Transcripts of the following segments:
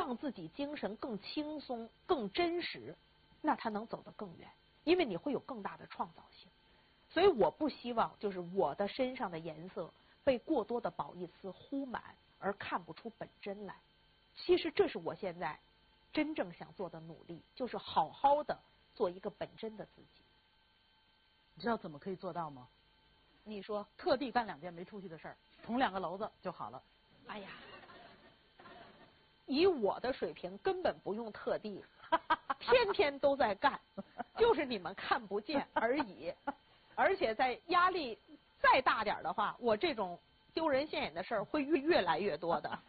让自己精神更轻松、更真实，那他能走得更远，因为你会有更大的创造性。所以我不希望就是我的身上的颜色被过多的褒义词糊满，而看不出本真来。其实这是我现在真正想做的努力，就是好好的做一个本真的自己。 你知道怎么可以做到吗？ 你说， 特地干2件没出息的事儿，捅2个篓子就好了。 哎呀，以我的水平根本不用特地，天天都在干，就是你们看不见而已。而且在压力再大点的话，我这种丢人现眼的事儿会越来越多的。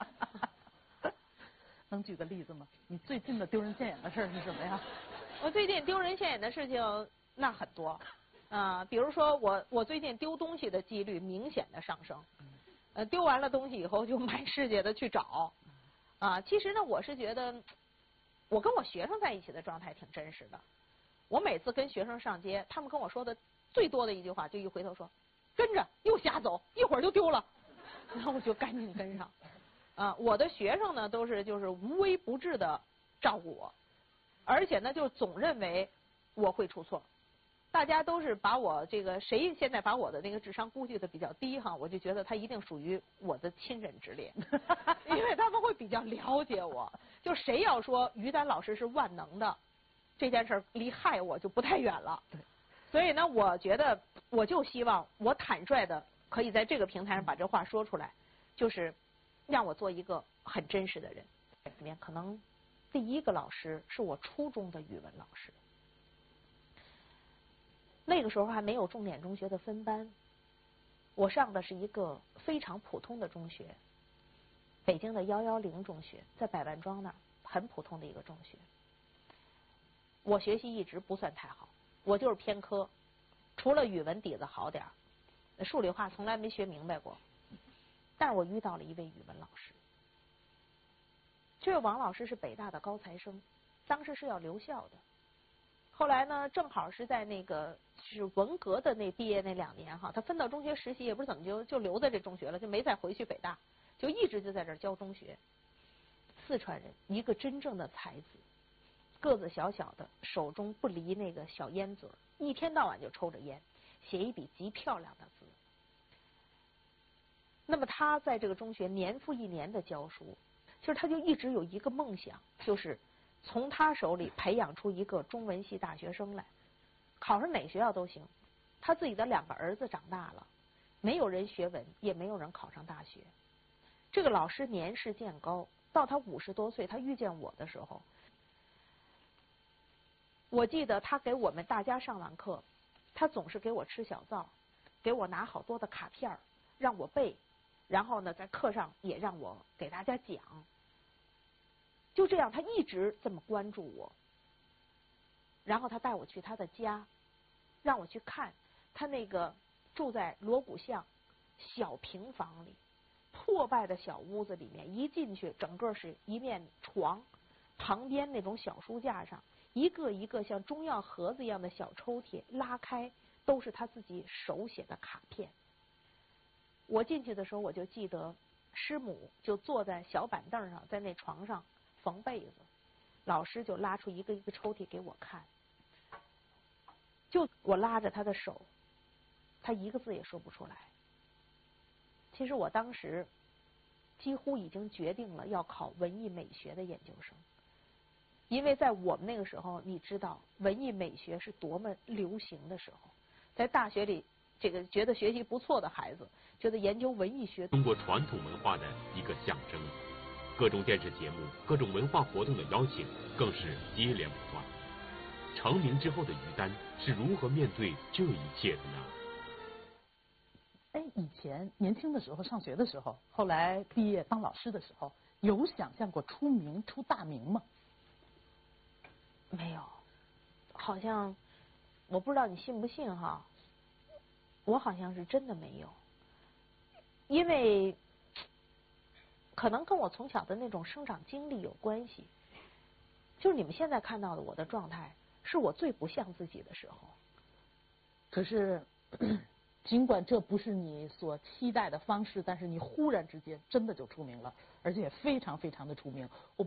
能举个例子吗？你最近的丢人现眼的事儿是什么呀？ 我最近丢人现眼的事情那很多比如说我最近丢东西的几率明显的上升，丢完了东西以后就满世界的去找其实呢，我是觉得我跟我学生在一起的状态挺真实的。我每次跟学生上街，他们跟我说的最多的一句话就一回头说跟着又瞎走，一会儿就丢了，然后我就赶紧跟上。我的学生呢都是就是无微不至的照顾我，而且呢就总认为我会出错。大家都是把我这个谁现在把我的那个智商估计的比较低我就觉得他一定属于我的亲人之列，因为他们会比较了解我。就谁要说于丹老师是万能的，这件事离害我就不太远了。 对，所以呢，我觉得我就希望我坦率的可以在这个平台上把这话说出来，就是让我做一个很真实的人。里面可能第一个老师是我初中的语文老师。那个时候还没有重点中学的分班，我上的是一个非常普通的中学，北京的110中学，在百万庄那儿，很普通的一个中学。我学习一直不算太好，我就是偏科，除了语文底子好点儿，数理化从来没学明白过。但是我遇到了一位语文老师，这位王老师是北大的高材生，当时是要留校的。后来呢，正好是在那个是文革的那毕业那2年他分到中学实习，也不知道怎么就留在这中学了，就没再回去北大，就一直就在这儿教中学。四川人，一个真正的才子，个子小小的，手中不离那个小烟嘴，一天到晚就抽着烟，写一笔极漂亮的字。那么他在这个中学年复一年的教书，其实他就一直有一个梦想，就是从他手里培养出一个中文系大学生来，考上哪学校都行。他自己的2个儿子长大了，没有人学文，也没有人考上大学。这个老师年事渐高，到他50多岁，他遇见我的时候，我记得他给我们大家上完课，他总是给我吃小灶，给我拿好多的卡片让我背，然后呢在课上也让我给大家讲。就这样他一直这么关注我。然后他带我去他的家，让我去看他那个住在锣鼓巷小平房里破败的小屋子里面，一进去整个是一面床，旁边那种小书架上一个一个像中药盒子一样的小抽屉，拉开都是他自己手写的卡片。我进去的时候我就记得师母就坐在小板凳上，在那床上缝被子，老师就拉出一个一个抽屉给我看，就我拉着他的手，他一个字也说不出来。其实我当时几乎已经决定了要考文艺美学的研究生，因为在我们那个时候，你知道文艺美学是多么流行的时候，在大学里这个觉得学习不错的孩子，觉得研究文艺学中国传统文化的一个象征。各种电视节目、各种文化活动的邀请更是接连不断。成名之后的于丹是如何面对这一切的呢？ 以前年轻的时候，上学的时候，后来毕业当老师的时候，有想象过出名出大名吗？ 没有，好像我不知道你信不信我好像是真的没有，因为可能跟我从小的那种生长经历有关系。就是你们现在看到的我的状态，是我最不像自己的时候。 可是尽管这不是你所期待的方式，但是你忽然之间真的就出名了，而且非常非常的出名。